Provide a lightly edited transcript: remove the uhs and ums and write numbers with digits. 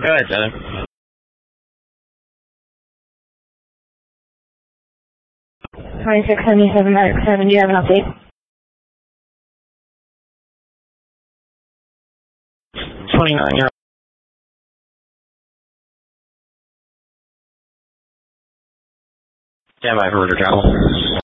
Go ahead, Tyler. 2677 Mark 7, do you have an update? 29, you're stand by for order travel.